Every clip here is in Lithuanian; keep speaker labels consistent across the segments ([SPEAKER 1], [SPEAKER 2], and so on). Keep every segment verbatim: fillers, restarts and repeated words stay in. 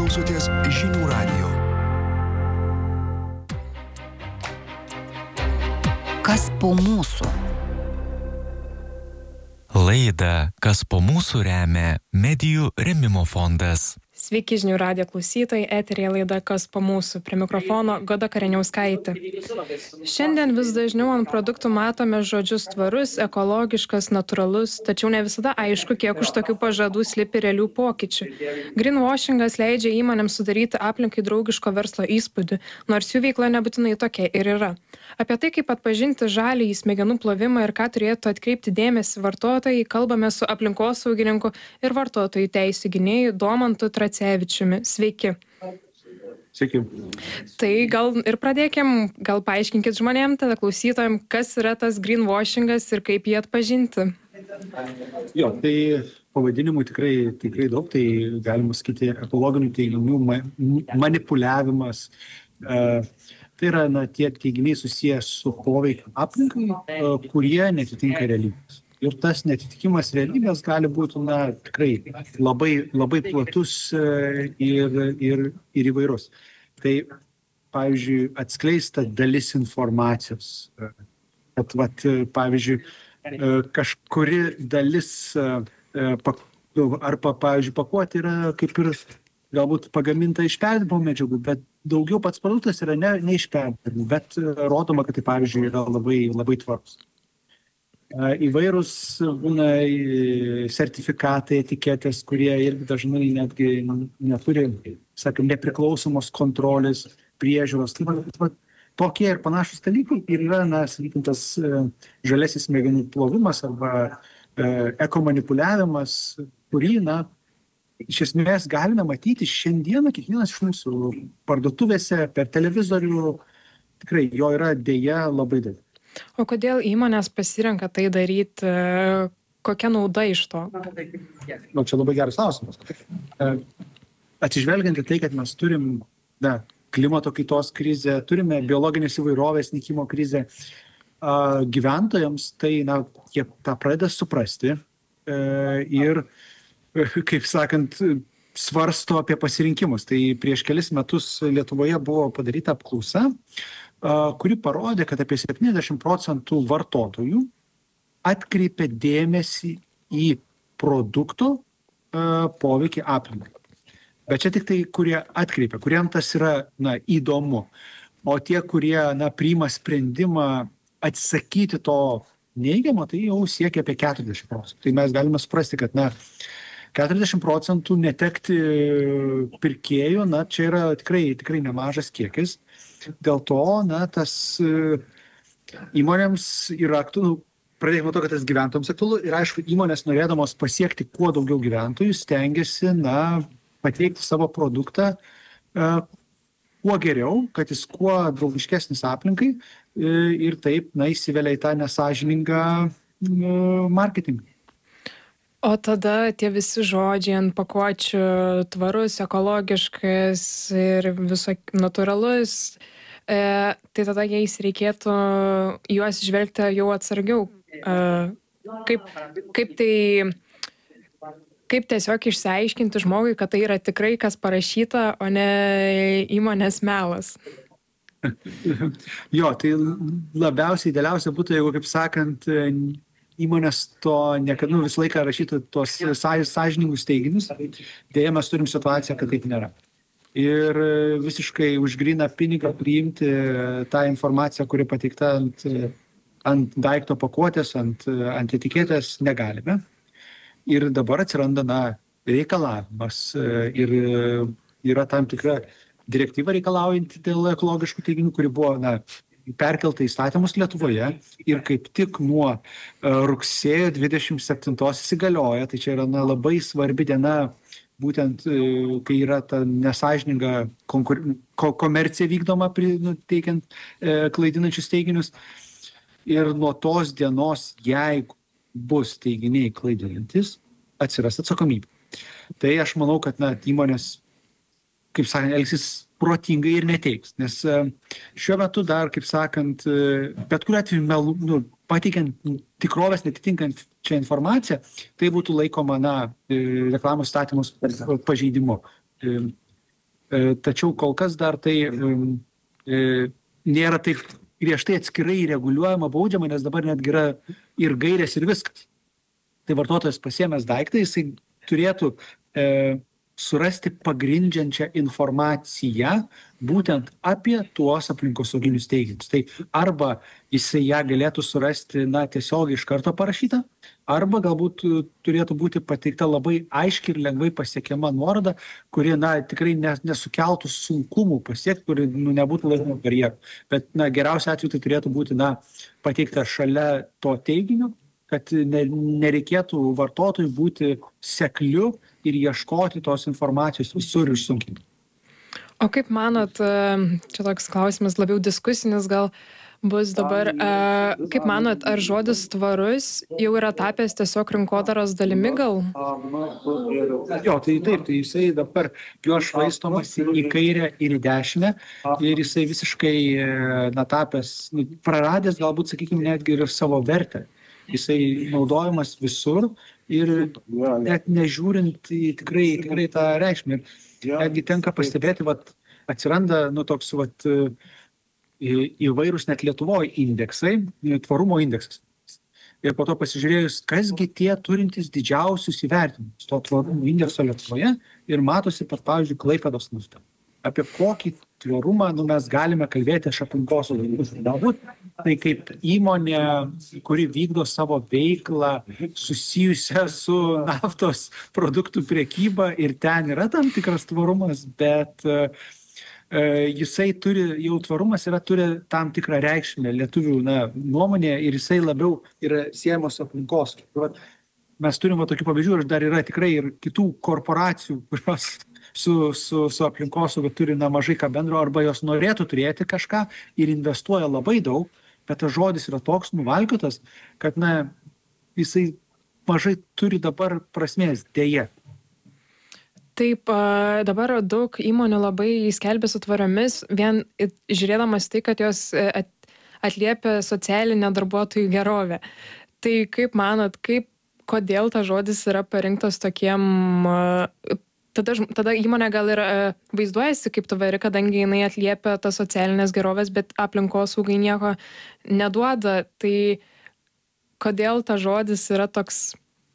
[SPEAKER 1] klausotės Žinių radijo.
[SPEAKER 2] Kas po mūsų?
[SPEAKER 3] Laidą Kas po mūsų remia Medijų rėmimo fondas.
[SPEAKER 4] Sveiki žinių radijo klausytojai, eteryje laida Kas po mūsų, prie mikrofono Goda Kareniauskaitė. Šiandien vis dažniau ant produktų matome žodžius tvarus, ekologiškas, natūralus, tačiau ne visada aišku, kiek už tokių pažadų slypi realių pokyčių. Greenwashingas leidžia įmonėms sudaryti aplinkai draugiško verslo įspūdį, nors jų veikla nebūtinai tokia ir yra. Apie tai, kaip atpažinti žaliąjį smegenų plovimą ir ką turėtų atkreipti dėmesį vartotojai, kalbame su aplinkosaugininku ir vartotojų teisių gynėju Domantu Tracevičiumi. Sveiki.
[SPEAKER 5] Sveiki.
[SPEAKER 4] Tai gal ir pradėkim, gal paaiškinkit žmonėm, tada klausytojam, kas yra tas greenwashingas ir kaip jį atpažinti.
[SPEAKER 5] Jo, tai pavadinimų tikrai, tikrai daug, tai galima sakyti ekologinių teiginių ma manipuliavimas. Uh, tai yra na, tie teiginiai susijęs su poveikiu aplinkai, uh, kurie netitinka realybės. Ir tas netitikimas realybės gali būti na, tikrai labai, labai platus ir, ir, ir įvairus. Tai, pavyzdžiui, atskleista dalis informacijos. Kad, vat, pavyzdžiui, kažkuri dalis arba, pavyzdžiui, pakuotė yra kaip ir galbūt pagaminta iš perdirbamų medžiagų, bet daugiau pats produktas yra ne, ne iš perdirbamų, bet rodoma, kad tai, pavyzdžiui, yra labai, labai tvarus. Įvairūs būna sertifikatai, etiketės, kurie irgi dažnai netgi neturi, sakėm, nepriklausomos kontrolės, priežiūros. Tai, tokie ir panašus dalykai ir yra, na, sakykim, tas žalesis smegenų plovimas arba e, ekomanipuliavimas, kurį, na, iš esmės galime matyti šiandieną kiekvienas iš mūsų parduotuvėse, per televizorių. Tikrai jo yra dėja labai daug.
[SPEAKER 4] O kodėl įmonės pasirenka tai daryti, kokia nauda iš to?
[SPEAKER 5] Nu, čia labai geras klausimas. Atsižvelgiant į tai, kad mes turim na, klimato kaitos krizę, turime biologinės įvairovės nykimo krizę, gyventojams tai, na, jie tą pradeda suprasti ir, kaip sakant, svarsto apie pasirinkimus. Tai prieš kelis metus Lietuvoje buvo padaryta apklausa, kuri parodė, kad apie septyniasdešimt procentų vartotojų atkreipia dėmesį į produkto poveikį aplinkai. Bet čia tik tai, kurie atkreipia, kuriem tas yra na, įdomu. O tie, kurie na, priima sprendimą atsisakyti to neigiamo, tai jau siekia apie keturiasdešimt procentų. Tai mes galime suprasti, kad na, keturiasdešimt procentų netekti pirkėjų, na, čia yra tikrai, tikrai nemažas kiekis. Dėl to, na, tas įmonėms yra aktualu, pradėkime to, kad tas gyventojams aktualu ir aišku, įmonės norėdamos pasiekti kuo daugiau gyventojų, stengiasi, na, pateikti savo produktą uh, kuo geriau, kad jis kuo draugiškesnis aplinkai uh, ir taip, na, įsivelia į tą nesąžiningą uh, marketingą.
[SPEAKER 4] O tada tie visi žodžiai ant pakuočių tvarus, ekologiškas ir viso natūralus, e, tai tada jais reikėtų juos žvelgti jau atsargiau. E, kaip, kaip tai, kaip tiesiog išsiaiškinti žmogui, kad tai yra tikrai kas parašyta, o ne įmonės melas.
[SPEAKER 5] Jo, tai labiausiai idealiausia būtų, jeigu, kaip sakant, įmonės to niekada, nu, visą laiką rašytų tuos sąžiningus teiginius, dėja mes turim situaciją, kad taip nėra. Ir visiškai už gryną pinigą priimti tą informaciją, kuri pateikta ant, ant daikto pakuotės, ant, ant etiketės negalime. Ir dabar atsiranda na, reikalavimas ir yra tam tikra direktyva reikalaujanti dėl ekologiškų teiginių, kuri buvo na, perkelta įstatymus Lietuvoje ir kaip tik nuo rugsėjo dvidešimt septintos įsigalioja, tai čia yra na, labai svarbi diena, būtent kai yra ta nesąžininga konkur... ko komercija vykdoma, pri, nu, teikiant e, klaidinančius teiginius. Ir nuo tos dienos, jeigu bus teiginiai klaidinantis, atsiras atsakomybė. Tai aš manau, kad na, įmonės, kaip sakant, elgsis protingai ir neteiks. Nes šiuo metu dar, kaip sakant, bet kuriuo atveju melu, nu, pateikiant tikrovės netitinkant čia informaciją, tai būtų laikoma na, reklamos įstatymus pažeidimu. tačiau kol kas dar tai nėra taip griežtai atskirai reguliuojama, baudžiama, nes dabar netgi yra ir gairės ir viskas. Tai vartotojas pasiėmęs daiktą, jisai turėtų e, surasti pagrindžiančią informaciją būtent apie tuos aplinkosauginius teiginius. Tai arba jisai ją galėtų surasti, na, tiesiog iš karto parašytą, arba galbūt turėtų būti pateikta labai aiški ir lengvai pasiekiama nuoroda, kuri, na, tikrai nesukeltų sunkumų pasiekti, kuri, nu, nebūtų laikomo barjerų. Bet, na, geriausia atveju tai turėtų būti, na, pateikta šalia to teiginio, kad nereikėtų vartotojui būti sekliu ir ieškoti tos informacijos visur išsunkinti.
[SPEAKER 4] O kaip manot, čia toks klausimas labiau diskusinis gal bus dabar, kaip manot, ar žodis tvarus jau yra tapęs tiesiog rinkodaros dalimi gal?
[SPEAKER 5] Jo, tai taip, tai jisai dabar jo švaistomas į kairę ir į dešinę ir jisai visiškai, na, tapęs, nu, praradęs galbūt, sakykime, netgi ir savo vertę. Jisai naudojamas visur ir net nežiūrint į tikrai, tikrai tą reikšmę. Netgi tenka pastebėti, vat, atsiranda, nu, toks, vat, įvairūs net Lietuvoje indeksai, tvarumo indeksas. Ir po to pasižiūrėjus, kasgi tie turintys didžiausius įvertinimus to tvarumo indekso Lietuvoje ir matosi, pat, pavyzdžiui, Klaipėdos nafta. Apie kokį tvarumą, nu, mes galime kalbėti iš aplinkosaugos. Galbūt tai kaip įmonė, kuri vykdo savo veiklą susijusią su naftos produktų prekyba ir ten yra tam tikras tvarumas, bet e, jisai turi, jau tvarumas yra, turi tam tikrą reikšmę lietuvių, na, nuomonė ir jisai labiau yra siejamas su aplinkos. Mes turime tokių pavyzdžių ir dar yra tikrai ir kitų korporacijų, kurios su, su, su aplinkosauga turi, na, mažai ką bendro, arba jos norėtų turėti kažką ir investuoja labai daug, bet tas žodis yra toks nuvalkiotas, kad, na, jisai mažai turi dabar prasmės, dėja.
[SPEAKER 4] Taip, dabar daug įmonių labai skelbiasi tvariomis, vien žiūrėdamas tai, kad jos atliepia socialinę darbuotojų gerovę. Tai kaip manot, kaip, kodėl tas žodis yra parinktas tokiem... Tada, tada įmonė gal ir vaizduojasi kaip tvari, kadangi jinai atliepia tas socialinės gerovės, bet aplinkosaugai nieko neduoda. Tai kodėl tas žodis yra toks,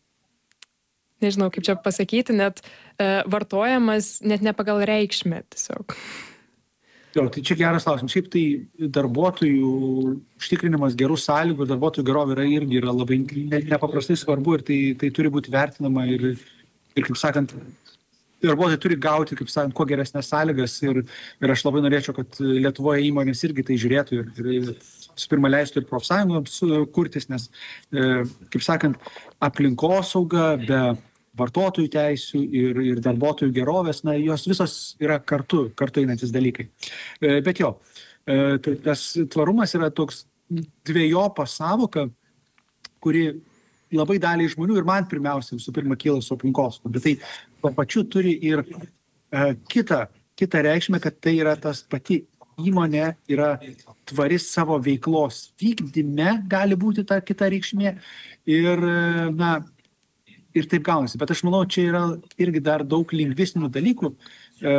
[SPEAKER 4] nežinau kaip čia pasakyti, net e, vartojamas net ne pagal reikšmę tiesiog.
[SPEAKER 5] Jo, tai čia geras klausimas. Šiaip tai darbuotojų užtikrinimas gerų sąlygų ir darbuotojų gerovė yra irgi yra labai nepaprastai svarbu ir tai, tai turi būti vertinama ir, ir kaip sakant, darbuotojai turi gauti, kaip sakant, kuo geresnės sąlygas ir, ir aš labai norėčiau, kad Lietuvoje įmonės irgi tai žiūrėtų ir, ir su pirma leistų ir profsąjungoms kurtis, nes, kaip sakant, aplinkosauga be vartotojų teisių ir, ir darbuotojų gerovės, na, jos visos yra kartu, kartu einantis dalykai. Bet jo, tas tvarumas yra toks dvejopa sąvoka, kuri labai daliai žmonių ir man pirmiausia, visų pirma, kyla su aplinkosauga, bet tai tuo pačiu turi ir e, kitą, kitą reikšmę, kad tai yra tas pati įmonė yra tvari savo veiklos vykdyme, gali būti ta kita reikšmė ir, na, ir taip gaunasi. Bet aš manau, čia yra irgi dar daug lingvistinių dalykų e,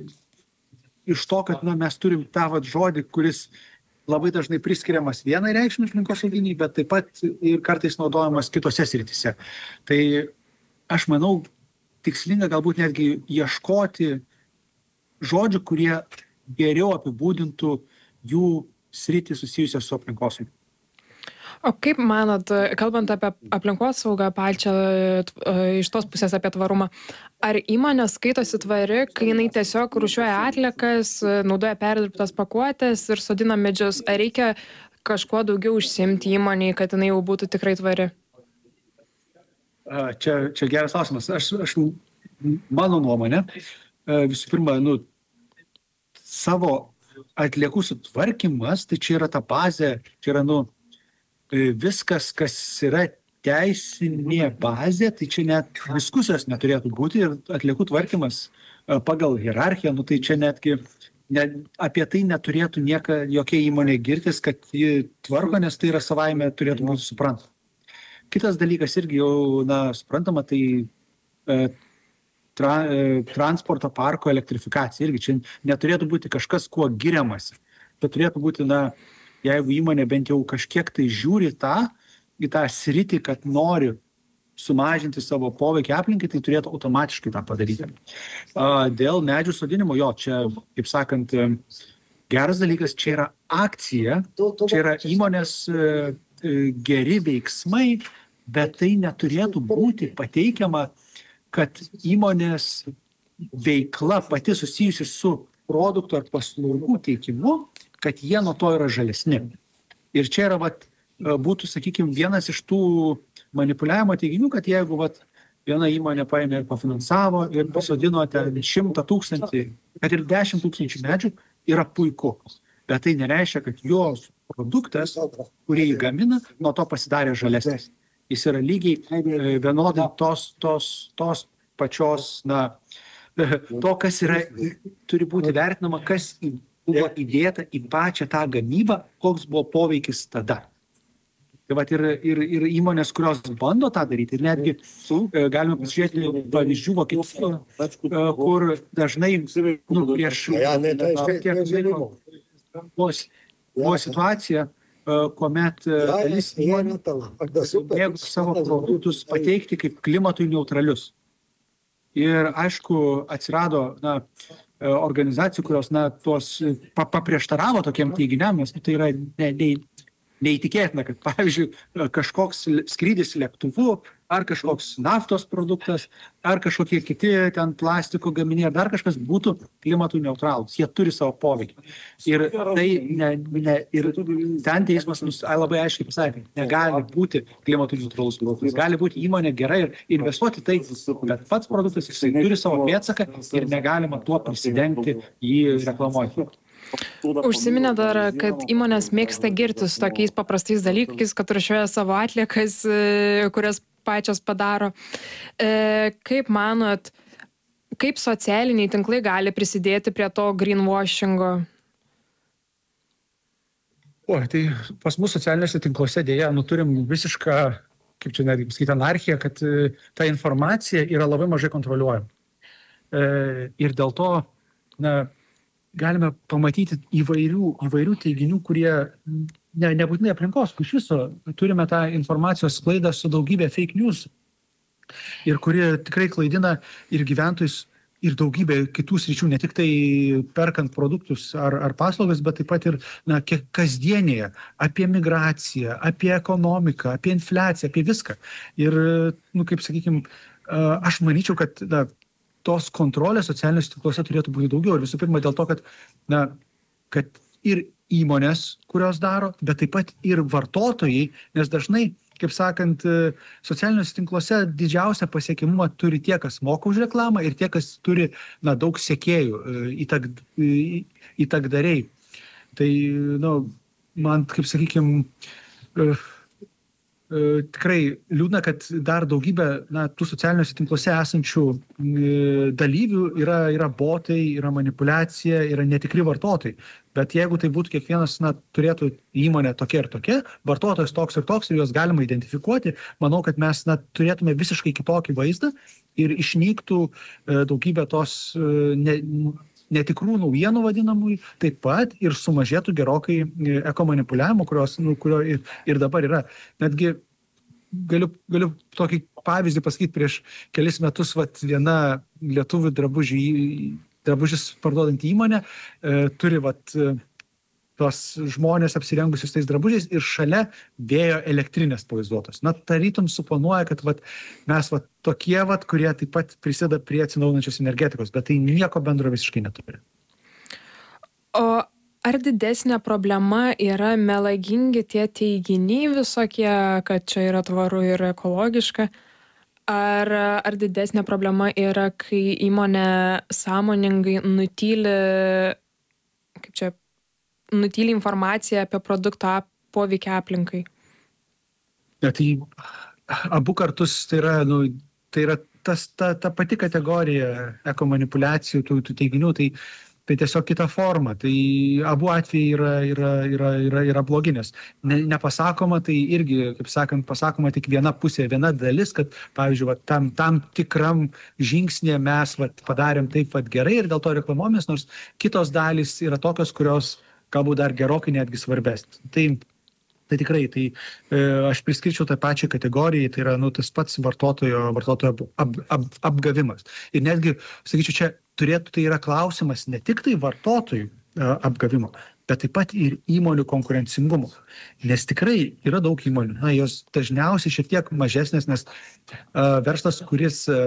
[SPEAKER 5] iš to, kad, na, mes turim tą vat žodį, kuris labai dažnai priskiriamas vienai reikšmei aplinkosauginiai, bet taip pat ir kartais naudojamas kitose srityse. Tai aš manau, tikslinga galbūt netgi ieškoti žodžių, kurie geriau apibūdintų jų sritį susijusią su aplinkosauga.
[SPEAKER 4] O kaip manot, kalbant apie aplinkosaugą pačią iš tos pusės apie tvarumą, ar įmonė skaitosi tvari, kai jinai tiesiog rūšiuoja atliekas, naudoja perdirbtas pakuotės ir sodina medžius? Ar reikia kažkuo daugiau užsiimti įmonei, kad jinai jau būtų tikrai tvari?
[SPEAKER 5] Čia, čia geras klausimas. Aš, aš, mano nuomonė, visų pirma, nu, savo atliekų sutvarkymas, tai čia yra ta bazė, čia yra, nu, viskas, kas yra teisinė bazė, tai čia net diskusijos neturėtų būti ir atliekų tvarkymas pagal hierarchiją, nu tai čia netgi ne, apie tai neturėtų nieka, jokia įmonė girtis, kad ji tvarko, nes tai yra savaime turėtų būti suprantama. Kitas dalykas irgi jau, na, suprantama, tai e, tra, transporto parko elektrifikacija. Irgi čia neturėtų būti kažkas, kuo giriamasi, bet turėtų būti, na, jeigu įmonė bent jau kažkiek tai žiūri tą, į tą sritį, kad nori sumažinti savo poveikį aplinkai, tai turėtų automatiškai tą padaryti. Dėl medžių sodinimo, jo, čia, kaip sakant, geras dalykas, čia yra akcija, čia yra įmonės geri veiksmai, bet tai neturėtų būti pateikiama, kad įmonės veikla pati susijusi su produktų ar paslaugų teikimu, kad jie nuo to yra žalesni. Ir čia yra, vat, būtų, sakykime, vienas iš tų manipuliavimo teiginių, kad jeigu vat, viena įmonė paėmė ir pafinansavo ir pasodino ten šimtą tūkstantį, kad ir dešimt tūkstančių medžių, yra puiku. Bet tai nereiškia, kad jos produktas, kurį jį gamina, nuo to pasidarė žalesnis. Jis yra lygiai vienodai tos, tos, tos pačios, na, to, kas yra, turi būti vertinama, kas buvo įdėta į pačią tą gamybą, koks buvo poveikis tada. Tai vat ir, ir, ir įmonės, kurios bando tą daryti, ir netgi galime pasižiūrėti pavyzdžių Vokietijoje, kur dažnai, nu, prieš buvo situacija, kuomet dalis įmonių mėgo savo produktus pateikti kaip klimatui neutralius. Ir aišku, atsirado, na, organizacijų, kurios, na, tuos paprieštaravo tokiem teiginiam, nes tai yra ne, ne, neįtikėtina, kad, pavyzdžiui, kažkoks skrydis lėktuvu, ar kažkoks naftos produktas, ar kažkokie kiti ten plastiko gaminiai, ar dar kažkas būtų klimatui neutralus. Jie turi savo poveikį. Ir tai ne, ne, ir ten teismas labai aiškiai pasakė, negali būti klimatui neutralus produktas. Gali būti įmonė gerai ir investuoti tai, bet pats produktas jisai turi savo pėdsaką ir negalima tuo prisidengti jį reklamuoti.
[SPEAKER 4] Užsiminė dar, kad įmonės mėgsta girtis tokiais paprastais dalykais, kad rūšiuoja savo atliekas, kurias pačios padaro. Kaip manot, kaip socialiniai tinklai gali prisidėti prie to greenwashingo?
[SPEAKER 5] O, tai pas mus socialiniuose tinkluose dėja, nu, turim visišką, kaip čia netgi pasakyti, anarchiją, kad ta informacija yra labai mažai kontroliuojama. Ir dėl to, na, galime pamatyti įvairių, įvairių teiginių, kurie ne, nebūtinai aplinkos, iš viso turime tą informacijos sklaidą su daugybė fake news ir kurie tikrai klaidina ir gyventojus ir daugybė kitų sričių, ne tik tai perkant produktus ar, ar paslaugas, bet taip pat ir, na, kasdienėje, apie migraciją, apie ekonomiką, apie infliaciją, apie viską. Ir, nu, kaip sakykime, aš manyčiau, kad, na, tos kontrolės socialiniuose tinkluose turėtų būti daugiau. Ir visų pirma dėl to, kad, na, kad ir įmonės, kurios daro, bet taip pat ir vartotojai, nes dažnai, kaip sakant, socialiniuose tinkluose didžiausią pasiekimumą turi tie, kas moka už reklamą ir tie, kas turi, na, daug sekėjų, įtak, įtakdariai. Tai, nu, man, kaip sakykime, tikrai liūdna, kad dar daugybė, na, tų socialiniuose tinkluose esančių dalyvių yra, yra botai, yra manipuliacija, yra netikri vartotojai. Bet jeigu tai būtų kiekvienas, na, turėtų įmonė tokia ir tokia, vartotojas toks ir toks ir juos galima identifikuoti, manau, kad mes, na, turėtume visiškai kitokį vaizdą ir išnyktų daugybė tos ne, netikrų naujienų vadinamųjų, taip pat ir sumažėtų gerokai ekomanipuliavimo, kurios, nu, kurio ir, ir dabar yra. Netgi galiu, galiu tokį pavyzdį pasakyti, prieš kelis metus vat, viena lietuvių drabužių, drabužis parduodanti įmonė e, turi vat, tos žmonės apsirengusius tais drabužiais ir šalia vėjo elektrinės pavaizduotos. Na, tarytum suponuoja, kad vat, mes vat, tokie, vat, kurie taip pat prisideda prie atsinaujinančios energetikos, bet tai nieko bendro visiškai neturi.
[SPEAKER 4] O ar didesnė problema yra melagingi tie teiginiai visokie, kad čia yra tvaru ir ekologiška? Ar, ar didesnė problema yra, kai įmonė sąmoningai nutyli, kaip čia, nutyli informaciją apie produkto poveikį aplinkai?
[SPEAKER 5] Ja, tai abu kartus tai yra, nu, tai yra tas, ta, ta pati kategorija ekomanipuliacijų, tų, tų teiginių, tai tai tiesiog kita forma. Tai abu atvejai yra, yra, yra, yra, yra blogi, nes ne, nepasakoma, tai irgi, kaip sakant, pasakoma tik viena pusė, viena dalis, kad, pavyzdžiui, va, tam, tam tikram žingsnė mes va, padarėm taip va, gerai ir dėl to reklamuomės, nors kitos dalys yra tokios, kurios galbūt dar gerokai netgi svarbesnės. Tai Tai tikrai, tai e, aš priskirčiau tą pačią kategoriją, tai yra nu, tas pats vartotojo, vartotojo ap, ap, apgavimas. Ir netgi, sakyčiau, čia turėtų, tai yra klausimas ne tik tai vartotojų e, apgavimo, bet taip pat ir įmonių konkurencingumo. Nes tikrai yra daug įmonių, na, jos dažniausiai šiek tiek mažesnės, nes e, verslas, kuris e,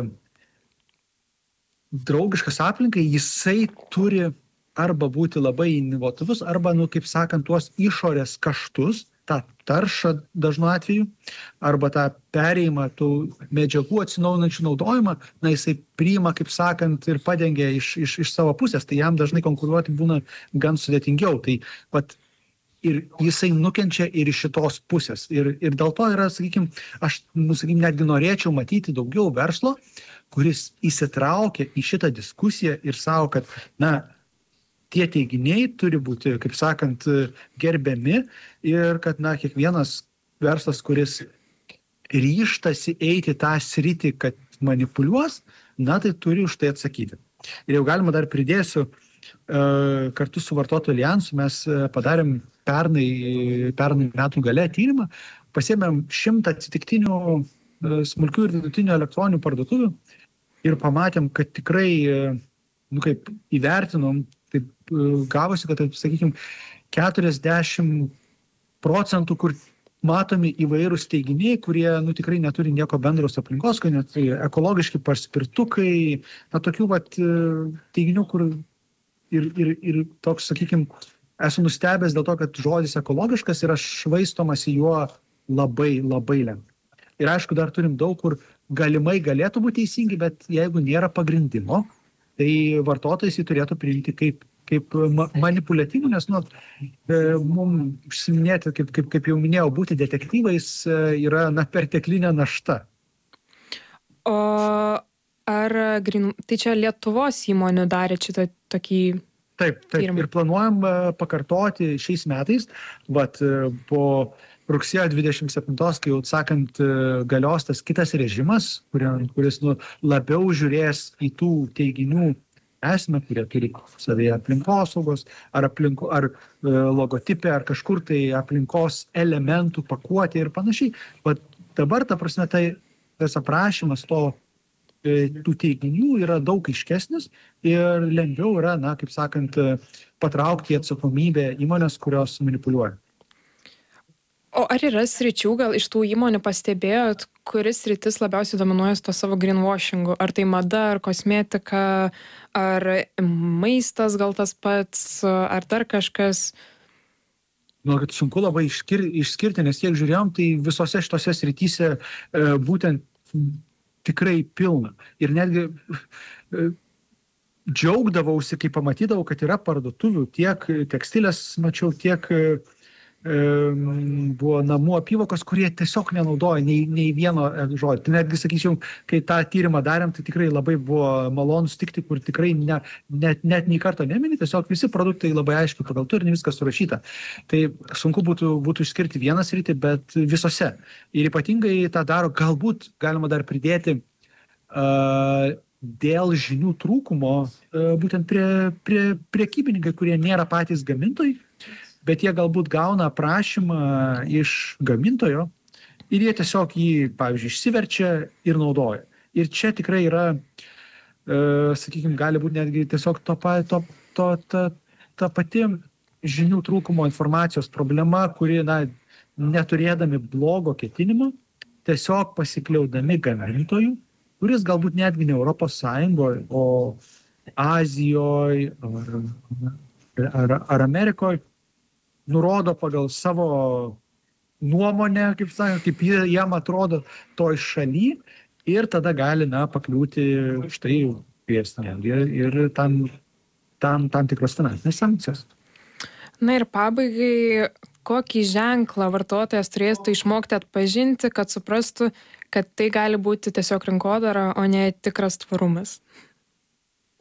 [SPEAKER 5] draugiškas aplinkai, jisai turi arba būti labai inovatyvus, arba, nu, kaip sakant, tuos išorės kaštus, tą taršą dažnu atveju, arba tą perėjimą tų medžiagų atsinaujinančių naudojimą, na, jisai priima, kaip sakant, ir padengia iš, iš, iš savo pusės, tai jam dažnai konkuruoti būna gan sudėtingiau. Tai pat ir jisai nukenčia ir iš šitos pusės. Ir, ir dėl to yra, sakykime, aš, nu, sakykime, netgi norėčiau matyti daugiau verslo, kuris įsitraukia į šitą diskusiją ir savo, kad, na, tie teiginiai turi būti, kaip sakant, gerbiami ir kad, na, kiekvienas verslas, kuris ryžtasi eiti tą sritį, kad manipuliuos, na, tai turi už tai atsakyti. Ir jau galima dar pridėsiu, kartu su Vartotojų alijansu mes padarėm pernai, pernai metų gale tyrimą, pasiėmėm šimtą atsitiktinių smulkių ir vidutinių elektroninių parduotuvių ir pamatėm, kad tikrai, nu, kaip įvertinom, taip gavosi, kad, taip, sakykime, keturiasdešimt procentų, kur matomi įvairūs teiginiai, kurie, nu, tikrai neturi nieko bendro su aplinkos, kad net ekologiški paspirtukai, na, tokių, vat, teiginių, kur ir, ir, ir toks, sakykime, esu nustebęs dėl to, kad žodis ekologiškas yra švaistomasi juo labai, labai lengvai. Ir aišku, dar turim daug, kur galimai galėtų būti teisingi, bet jeigu nėra pagrindimo, tai vartotojas jį turėtų priimti kaip, kaip manipuliatyvų, nes, nu, mums užsiminėti, kaip, kaip, kaip jau minėjau, būti detektyvais yra, na, perteklinė našta.
[SPEAKER 4] O ar green... tai čia Lietuvos įmonių darė šitą tokį
[SPEAKER 5] Taip, taip, tyrimą? Ir planuojam pakartoti šiais metais, bet po rugsėjo dvidešimt septintos, kai jau sakant, galios tas kitas režimas, kuris nu, labiau žiūrės į tų teiginių esmę, kurie turi savyje aplinkosaugos, ar, aplinko, ar e, logotipė, ar kažkur tai aplinkos elementų pakuoti ir panašiai. Bet dabar, ta prasme, tai tas aprašymas to, e, tų teiginių yra daug aiškesnis ir lengviau yra, na, kaip sakant, patraukti atsakomybę įmonės, kurios manipuliuoja.
[SPEAKER 4] O ar yra sričių, gal iš tų įmonių pastebėjot, kuris sritis labiausiai dominuoja to savo greenwashingu? Ar tai mada, ar kosmetika, ar maistas gal tas pats, ar dar kažkas?
[SPEAKER 5] Nu, kad sunku labai išskir, išskirti, nes kiek žiūrėjom, tai visose šitose srityse e, būtent tikrai pilna. Ir netgi e, džiaugdavausi, kai pamatydavau, kad yra parduotuvių, tiek tekstilės mačiau, tiek buvo namų apyvokos, kurie tiesiog nenaudoja nei, nei vieno žodžio. Tai netgi, sakyčiau, kai tą tyrimą darėm, tai tikrai labai buvo malonu sutikti, kur tikrai ne, net, net nei karto nemini, tiesiog visi produktai labai aiškiai pagal turinį viskas surašyta. Tai sunku būtų, būtų išskirti vieną sritį, bet visose. Ir ypatingai tą daro, galbūt galima dar pridėti uh, dėl žinių trūkumo, uh, būtent prie, prie, priekybininkai, kurie nėra patys gamintojai, bet jie galbūt gauna aprašymą iš gamintojo ir jie tiesiog jį, pavyzdžiui, išsiverčia ir naudoja. Ir čia tikrai yra, e, sakykime, gali būti netgi tiesiog to, to, to, ta, ta pati žinių trūkumo informacijos problema, kuri, na, neturėdami blogo ketinimo, tiesiog pasikliaudami gamintojų, kuris galbūt netgi ne Europos Sąjungoje, o Azijoje ar, ar, ar Amerikoje, nurodo pagal savo nuomonę, kaip sakant, kaip jiem atrodo toj šaly ir tada gali, na, pakliūti štai priestamą ir, ir tam, tam, tam tikros finansinės sankcijos.
[SPEAKER 4] Na ir pabaigai, kokį ženklą vartotojas turėtų išmokti atpažinti, kad suprastų, kad tai gali būti tiesiog rinkodara, o ne tikras tvarumas?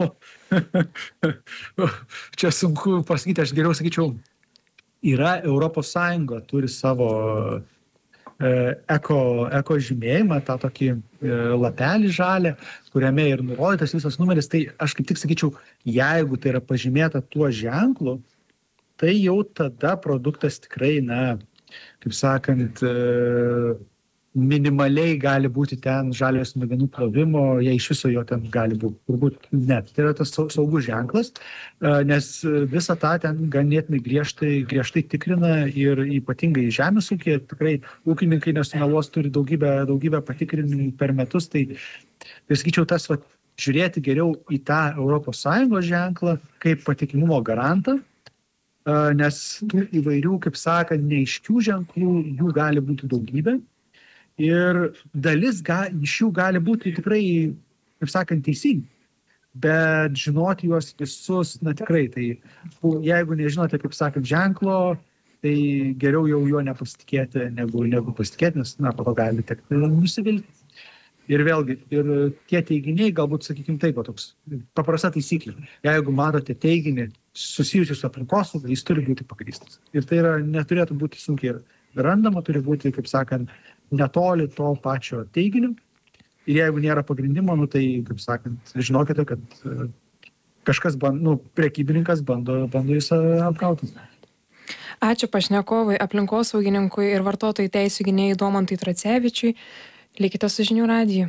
[SPEAKER 5] Čia sunku pasakyti, aš geriau sakyčiau, yra Europos Sąjunga, turi savo e, eko, eko žymėjimą, tą tokį e, lapelį žalę, kuriame ir nurodytas visas numeris. Tai aš kaip tik sakyčiau, jeigu tai yra pažymėta tuo ženklu, tai jau tada produktas tikrai, na, kaip sakant, e, minimaliai gali būti ten žaliojo smegenų plovimo, jei iš viso jo ten gali būti, turbūt net. Tai yra tas saugus ženklas, nes visą tą ten ganėtinai griežtai, griežtai tikrina ir ypatingai žemės ūkyje, tikrai ūkininkai nesumeluos, turi daugybę, daugybę patikrinimų per metus, tai, tai sakyčiau, tas va, žiūrėti geriau į tą Europos Sąjungos ženklą kaip patikimumo garantą, nes tų įvairių, kaip sakant, neaiškių ženklų, jų gali būti daugybė. Ir dalis ga, iš jų gali būti tikrai, kaip sakant, teisingi, bet žinoti juos visus, na tikrai, tai jeigu nežinote, kaip sakant, ženklo, tai geriau jau juo nepasitikėti, negu, negu pasitikėti, nes, na, po to gali tekti nusivilti. Ir vėlgi, ir tie teiginiai, galbūt, sakykime taip, toks paprasta taisyklė. Jeigu matote teiginį susijusiu su aplinkosauga, jis turi būti pagrįstas. Ir tai yra, neturėtų būti sunkiai randama, turi būti, kaip sakant, netoli to pačio teiginio. Ir jeigu nėra pagrindimo, nu, tai, kaip sakant, žinokite, kad kažkas, band, nu, prekybininkas bando, bando jis apgauti.
[SPEAKER 4] Ačiū pašnekovui, aplinkosaugininkui ir vartotojų teisių gynėjui Domantui Tracevičiui. Likite su Žinių radiju.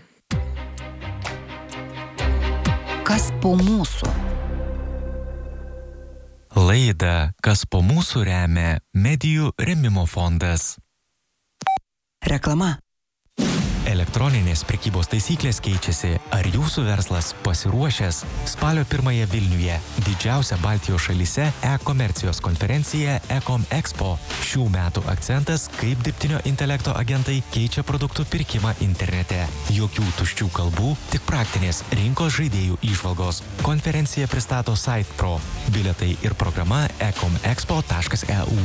[SPEAKER 2] Kas po mūsų?
[SPEAKER 3] Laidą Kas po mūsų remia Medijų rėmimo fondas.
[SPEAKER 2] Reklama.
[SPEAKER 3] Elektroninės prekybos taisyklės keičiasi. Ar jūsų verslas pasiruošęs? Spalio pirmąją Vilniuje didžiausia Baltijos šalyse e-komercijos konferencija Ecom Expo. Šių metų akcentas, kaip dirbtinio intelekto agentai keičia produktų pirkimą internete. Jokių tuščių kalbų, tik praktinės rinkos žaidėjų įžvalgos. Konferencija pristato SitePro. Bilietai ir programa ecom expo taškas e u.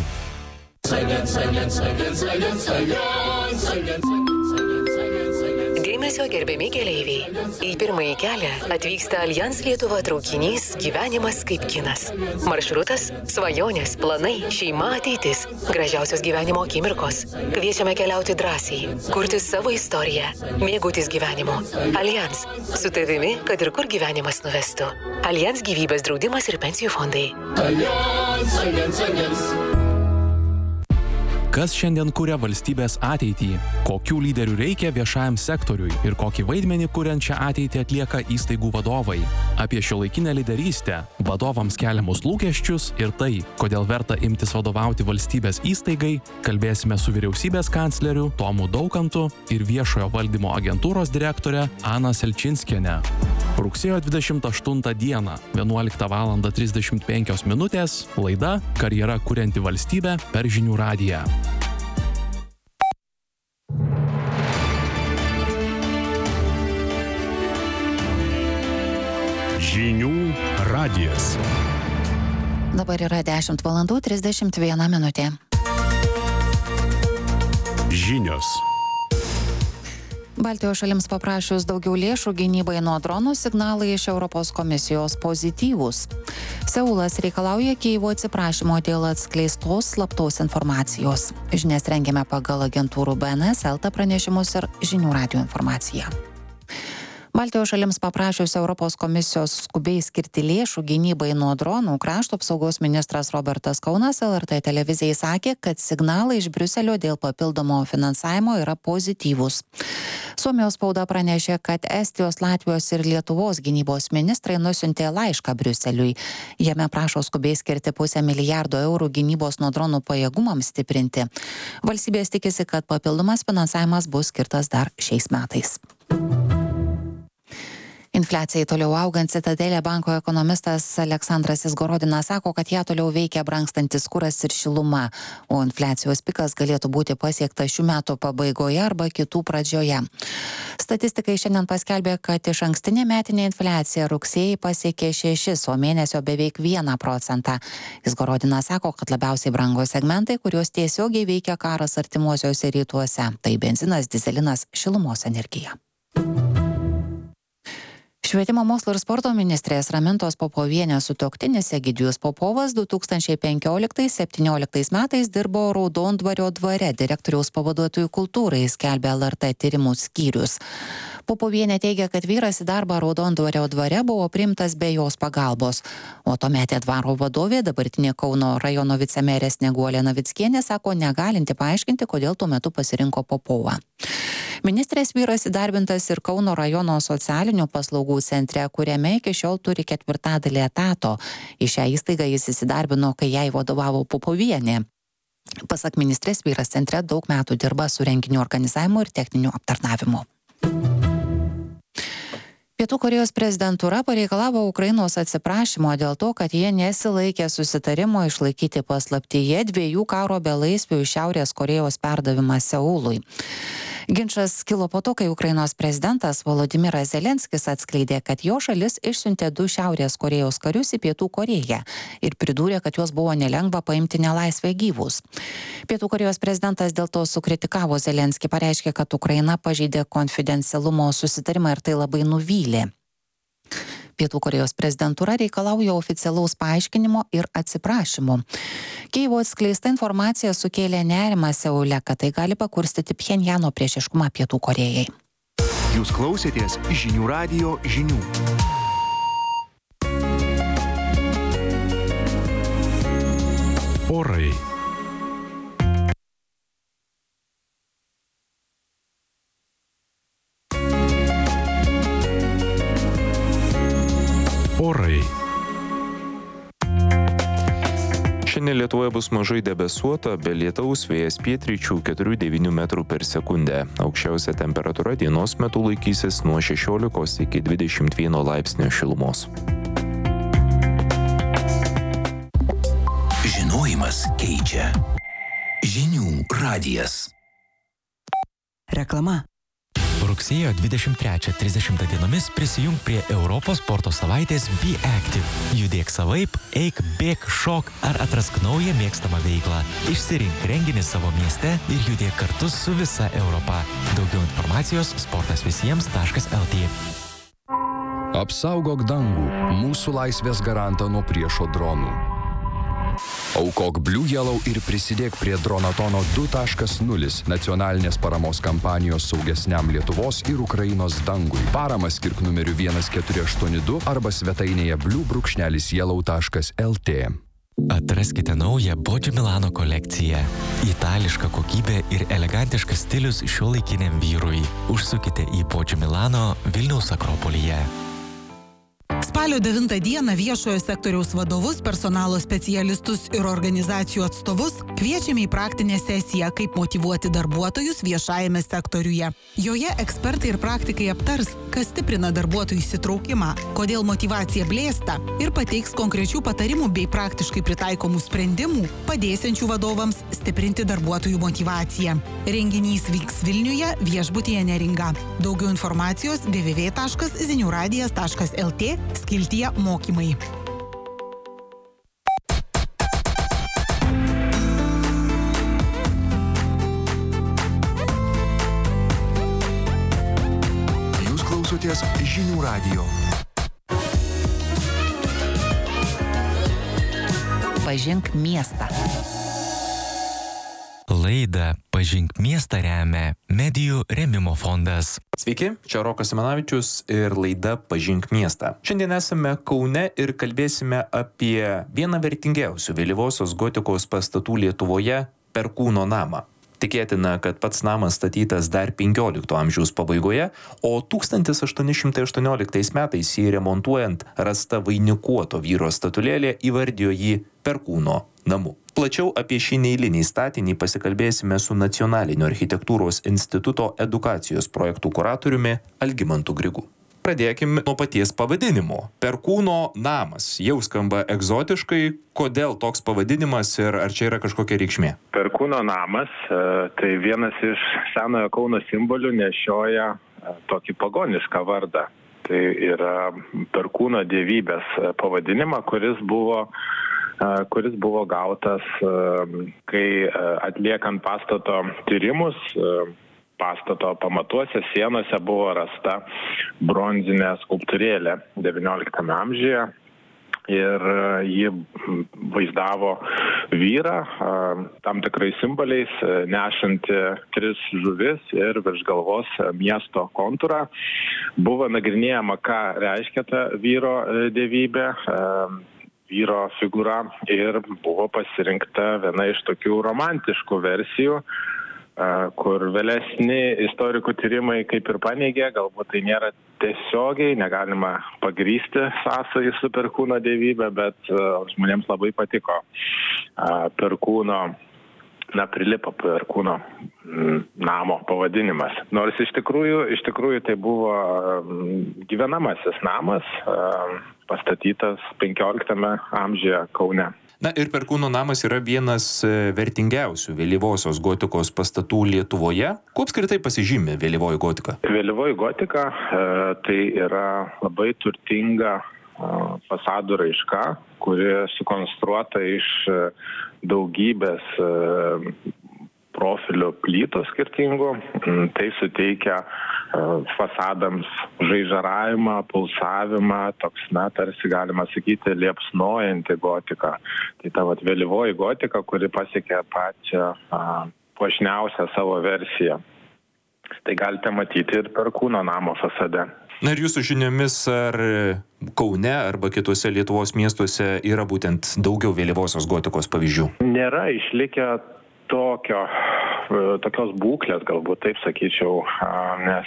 [SPEAKER 6] Dėmesio gerbiami keleiviai. Į pirmąjį kelią atvyksta Allianz Lietuva traukinys Gyvenimas kaip kinas. Maršrutas – svajonės, planai, šeima, ateitis, gražiausios gyvenimo akimirkos. Kviečiame keliauti drąsiai, kurti savo istoriją, mėgautis gyvenimu. Allianz – su tavimi, kad ir kur gyvenimas nuvestų. Allianz gyvybės draudimas ir pensijų fondai. Allianz, Allianz, Allianz.
[SPEAKER 7] Kas šiandien kuria valstybės ateitį, kokių lyderių reikia viešajam sektoriui ir kokį vaidmenį kuriančią ateitį atlieka įstaigų vadovai. Apie šiuolaikinę lyderystę, vadovams keliamus lūkesčius ir tai, kodėl verta imtis vadovauti valstybės įstaigai, kalbėsime su vyriausybės kancleriu Tomu Daukantu ir viešojo valdymo agentūros direktore Ana Selčinskiene. Rugsėjo dvidešimt aštuntą dieną, vienuoliktą valandą trisdešimt penkios minutės, laida Karjera kurianti valstybę per Žinių radiją.
[SPEAKER 1] Žinių radijas.
[SPEAKER 2] Dabar yra dešimt valandų trisdešimt viena minutė.
[SPEAKER 1] Žinios.
[SPEAKER 2] Baltijos šalims paprašius daugiau lėšų gynybai nuo dronų, signalai iš Europos komisijos pozityvūs. Seulas reikalauja Kijevo atsiprašymo dėl atskleistos slaptos informacijos. Žinias rengiame pagal agentūrų B N S, Elta pranešimus ir Žinių radijo informaciją. Baltijos šalims paprašius Europos komisijos skubiai skirti lėšų gynybai nuo dronų, krašto apsaugos ministras Robertas Kaunas L R T televizijai sakė, kad signalai iš Briuselio dėl papildomo finansavimo yra pozityvūs. Suomijos spauda pranešė, kad Estijos, Latvijos ir Lietuvos gynybos ministrai nusiuntė laišką Briuseliui. Jame prašo skubiai skirti pusę milijardo eurų gynybos nuo dronų pajėgumams stiprinti. Valstybės tikisi, kad papildomas finansavimas bus skirtas dar šiais metais. Infliacijai toliau augant, Citadelė banko ekonomistas Aleksandras Izgorodinas sako, kad ją toliau veikia brangstantis kuras ir šiluma, o infliacijos pikas galėtų būti pasiektas šių metų pabaigoje arba kitų pradžioje. Statistikai šiandien paskelbė, kad išankstinė metinė infliacija rugsėjį pasiekė šešis, o mėnesio beveik vieną procentą. Izgorodinas sako, kad labiausiai brango segmentai, kuriuos tiesiogiai veikia karas artimuosiuose rytuose. Tai benzinas, dyzelinas, šilumos energija. Švietimo mokslo ir sporto ministrės Ramintos Popovienės sutuoktinis Egidijus Popovas du tūkstančiai penkioliktais septynioliktais metais dirbo Raudondvario dvare direktoriaus pavaduotojų kultūrai, skelbė L R T tyrimų skyrius. Popovienė teigia, kad vyras į darbą Raudondvario dvare buvo priimtas be jos pagalbos, o tuometė dvaro vadovė, dabartinė Kauno rajono vicemerė Snieguolė Navickienė, sako negalinti paaiškinti, kodėl tuo metu pasirinko Popovą. Ministrės vyras įdarbintas ir Kauno rajono socialinių paslaugų centre, kuriame iki šiol turi ketvirtadalį etato. Į šią įstaigą jis įsidarbino, kai jai vadovavo Popovienė. Pasak ministrės, vyras centre daug metų dirba su renginių organizavimu ir techniniu aptarnavimu. Pietų Korėjos prezidentūra pareikalavo Ukrainos atsiprašymo dėl to, kad jie nesilaikė susitarimo išlaikyti paslaptyje dviejų karo belaisvių iš Šiaurės Korėjos perdavimą Seului. Ginčas kilo po to, kai Ukrainos prezidentas Volodymyras Zelenskis atskleidė, kad jo šalis išsiuntė du Šiaurės Korėjos karius į Pietų Korėją ir pridūrė, kad juos buvo nelengva paimti nelaisvę gyvus. Pietų Korėjos prezidentas dėl to sukritikavo Zelenskį, pareiškė, kad Ukraina pažeidė konfidencialumo susitarimą ir tai labai nuvylė. Pietų Korėjos prezidentūra reikalauja oficialaus paaiškinimo ir atsiprašymų. Kyivo atskleista informacija sukėlė nerimą Seule, kad tai gali pakurstyti Pchenjano priešiškumą Pietų Korėjai.
[SPEAKER 8] Jūs klausėtės žinių radijo žinių.
[SPEAKER 1] Orai. Orai.
[SPEAKER 9] Šiandien Lietuvoje bus mažai debesuota, be lietaus, vėjas pietryčių keturi devyni metrų per sekundę. Aukščiausia temperatūra dienos metu laikysis nuo šešiolikos iki dvidešimt vieno laipsnio šilumos.
[SPEAKER 10] Žinojimas keičia. Žinių radijas.
[SPEAKER 3] Reklama. Rugsėjo dvidešimt trečią trisdešimtą dienomis prisijunk prie Europos sporto savaitės Be Active. Judėk savaip, eik, bėk, šok ar atrask naują mėgstamą veiklą. Išsirink renginį savo mieste ir judėk kartu su visa Europa. Daugiau informacijos sportas visiems taškas el tė.
[SPEAKER 11] Apsaugok dangų, mūsų laisvės garantą nuo priešo dronų. Aukok Blue Yellow ir prisidėk prie Dronatono du taškas nulis nacionalinės paramos kampanijos saugesniam Lietuvos ir Ukrainos dangui. Paramą skirk numeriu vienas keturi aštuoni du arba svetainėje blue yellow taškas el tė.
[SPEAKER 3] Atraskite naują Bodži Milano kolekciją. Itališka kokybė ir elegantiškas stilius šiuolaikiniam vyrui. Užsukite į Bodži Milano Vilniaus Akropolyje.
[SPEAKER 12] Spalio devintą dieną viešojo sektoriaus vadovus, personalo specialistus ir organizacijų atstovus kviečiame į praktinę sesiją, kaip motyvuoti darbuotojus viešajame sektoriuje. Joje ekspertai ir praktikai aptars, kas stiprina darbuotojų įsitraukimą, kodėl motyvacija blėsta ir pateiks konkrečių patarimų bei praktiškai pritaikomų sprendimų, padėsiančių vadovams stiprinti darbuotojų motyvaciją. Renginys vyks Vilniuje, viešbutyje Neringa. Daugiau informacijos w w w taškas zinių radijas taškas el tė skiltyje mokymai.
[SPEAKER 8] Jūs klausotės žinių radijo.
[SPEAKER 2] Pažink miestą.
[SPEAKER 3] Laidą Pažink miestą remia Medijų rėmimo fondas.
[SPEAKER 9] Sveiki, čia Rokas Simanavičius ir laida Pažink miestą. Šiandien esame Kaune ir kalbėsime apie vieną vertingiausių vėlyvosios gotikos pastatų Lietuvoje – Perkūno namą. Tikėtina, kad pats namas statytas dar penkiolikto amžiaus pabaigoje, o tūkstantis aštuoni šimtai aštuonioliktais metais jį remontuojant rasta vainikuoto vyro statulėlė įvardijo jį Perkūno namu. Plačiau apie šį neeilinį statinį pasikalbėsime su Nacionalinio architektūros instituto edukacijos projektų kuratoriumi Algimantu Grigu. Pradėkime nuo paties pavadinimo. Perkūno namas. Jau skamba egzotiškai. Kodėl toks pavadinimas ir ar čia yra kažkokia reikšmė?
[SPEAKER 13] Perkūno namas, tai vienas iš senojo Kauno simbolių nešioja tokį pagonišką vardą. Tai yra Perkūno dievybės pavadinimą, kuris buvo kuris buvo gautas, kai atliekant pastato tyrimus, pastato pamatuose, sienose buvo rasta bronzinė skulptūrėlė devynioliktame amžiuje. Ir ji vaizdavo vyrą tam tikrais simboliais, nešantį tris žuvis ir virš galvos miesto kontūrą. Buvo nagrinėjama, ką reiškia ta vyro dievybė, vyro figūra, ir buvo pasirinkta viena iš tokių romantiškų versijų, kur vėlesni istorikų tyrimai kaip ir paneigė, galbūt tai nėra tiesiogiai, negalima pagrįsti sąsajų su Perkūno dievybė, bet žmonėms labai patiko Perkūno, na, prilipo Perkūno namo pavadinimas. Nors iš tikrųjų, iš tikrųjų tai buvo gyvenamasis namas, pastatytas penkioliktame amžiuje Kaune.
[SPEAKER 9] Na ir Perkūno namas yra vienas vertingiausių vėlyvosios gotikos pastatų Lietuvoje. Kuo apskritai pasižymi vėlyvoji gotika?
[SPEAKER 13] Vėlyvoji gotika e, tai yra labai turtinga e, fasadų raiška, kuri sukonstruota iš daugybės e, profilių plytų skirtingų. Tai suteikia fasadams žaižaravimą, pulsavimą, toks, na, tarsi galima sakyti, liepsnojanti gotika. Tai ta vat vėlyvoji gotika, kuri pasiekė pačią a, puošniausią savo versiją. Tai galite matyti ir Perkūno namo fasade.
[SPEAKER 9] Na ir jūsų žiniomis, ar Kaune arba kitose Lietuvos miestuose yra būtent daugiau vėlyvosios gotikos pavyzdžių?
[SPEAKER 13] Nėra išlikę tokio, tokios būklės, galbūt taip sakyčiau, nes